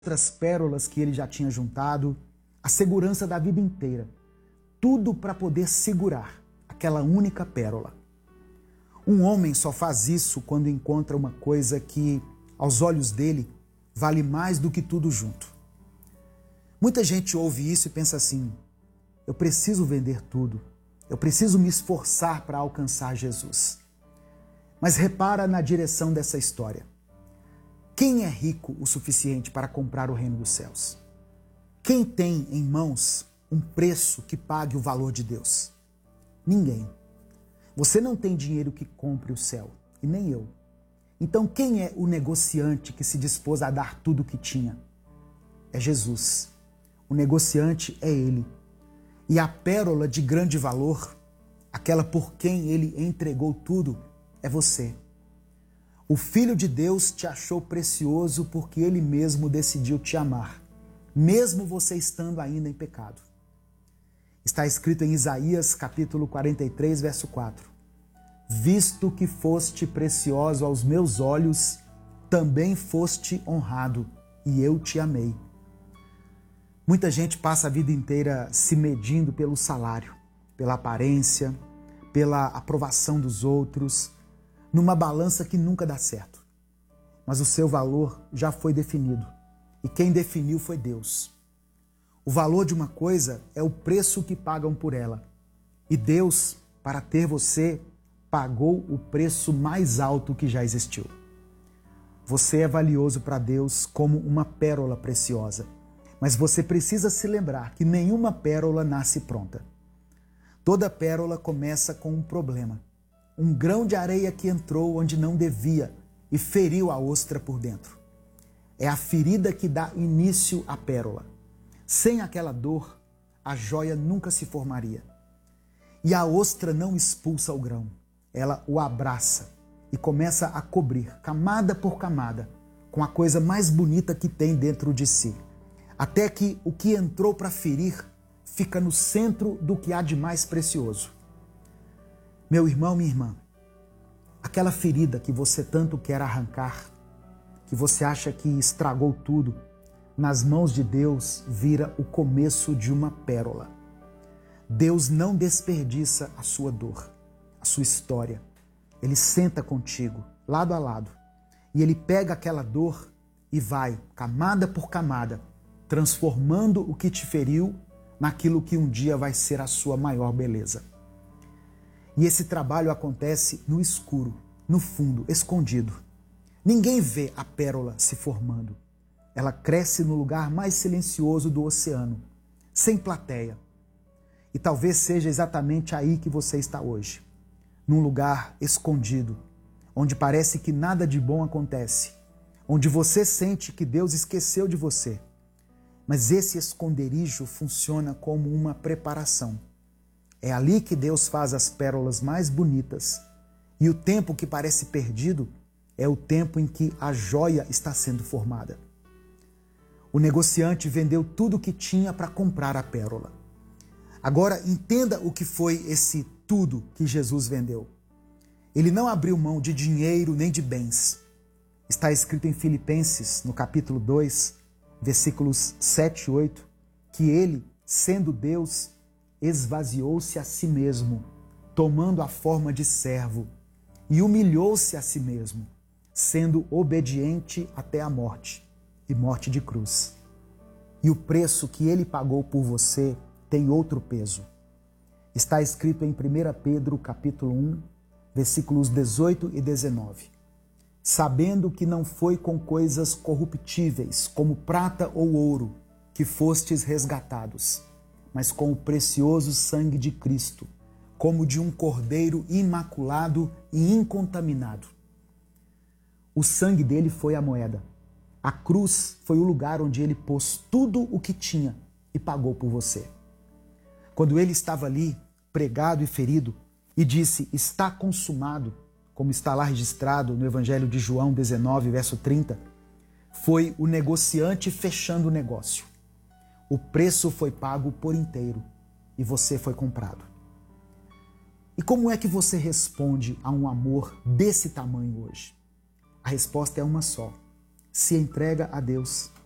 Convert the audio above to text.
outras pérolas que ele já tinha juntado, a segurança da vida inteira. Tudo para poder segurar aquela única pérola. Um homem só faz isso quando encontra uma coisa que, aos olhos dele, vale mais do que tudo junto. Muita gente ouve isso e pensa assim: eu preciso vender tudo, eu preciso me esforçar para alcançar Jesus. Mas repara na direção dessa história. Quem é rico o suficiente para comprar o reino dos céus? Quem tem em mãos um preço que pague o valor de Deus? Ninguém. Você não tem dinheiro que compre o céu, e nem eu. Então quem é o negociante que se dispôs a dar tudo o que tinha? É Jesus. O negociante é Ele. E a pérola de grande valor, aquela por quem Ele entregou tudo, é você. O Filho de Deus te achou precioso porque Ele mesmo decidiu te amar, mesmo você estando ainda em pecado. Está escrito em Isaías capítulo 43, verso 4. Visto que foste precioso aos meus olhos, também foste honrado, e eu te amei. Muita gente passa a vida inteira se medindo pelo salário, pela aparência, pela aprovação dos outros, numa balança que nunca dá certo. Mas o seu valor já foi definido, e quem definiu foi Deus. O valor de uma coisa é o preço que pagam por ela, e Deus, para ter você, pagou o preço mais alto que já existiu. Você é valioso para Deus como uma pérola preciosa, mas você precisa se lembrar que nenhuma pérola nasce pronta. Toda pérola começa com um problema. Um grão de areia que entrou onde não devia e feriu a ostra por dentro. É a ferida que dá início à pérola. Sem aquela dor, a joia nunca se formaria. E a ostra não expulsa o grão. Ela o abraça e começa a cobrir, camada por camada, com a coisa mais bonita que tem dentro de si. Até que o que entrou para ferir fica no centro do que há de mais precioso. Meu irmão, minha irmã, aquela ferida que você tanto quer arrancar, que você acha que estragou tudo, nas mãos de Deus vira o começo de uma pérola. Deus não desperdiça a sua dor, a sua história. Ele senta contigo, lado a lado, e Ele pega aquela dor e vai, camada por camada, transformando o que te feriu naquilo que um dia vai ser a sua maior beleza. E esse trabalho acontece no escuro, no fundo, escondido. Ninguém vê a pérola se formando. Ela cresce no lugar mais silencioso do oceano, sem plateia. E talvez seja exatamente aí que você está hoje, num lugar escondido, onde parece que nada de bom acontece, onde você sente que Deus esqueceu de você. Mas esse esconderijo funciona como uma preparação. É ali que Deus faz as pérolas mais bonitas. E o tempo que parece perdido é o tempo em que a joia está sendo formada. O negociante vendeu tudo o que tinha para comprar a pérola. Agora entenda o que foi esse tudo que Jesus vendeu. Ele não abriu mão de dinheiro nem de bens. Está escrito em Filipenses, no capítulo 2, versículos 7 e 8, que ele, sendo Deus, esvaziou-se a si mesmo, tomando a forma de servo, e humilhou-se a si mesmo, sendo obediente até a morte, e morte de cruz. E o preço que ele pagou por você tem outro peso. Está escrito em 1 Pedro capítulo 1, versículos 18 e 19. Sabendo que não foi com coisas corruptíveis, como prata ou ouro, que fostes resgatados, mas com o precioso sangue de Cristo, como de um cordeiro imaculado e incontaminado. O sangue dele foi a moeda. A cruz foi o lugar onde ele pôs tudo o que tinha e pagou por você. Quando ele estava ali, pregado e ferido, e disse, está consumado, como está lá registrado no Evangelho de João 19, verso 30, foi o negociante fechando o negócio. O preço foi pago por inteiro e você foi comprado. E como é que você responde a um amor desse tamanho hoje? A resposta é uma só. Se entrega a Deus.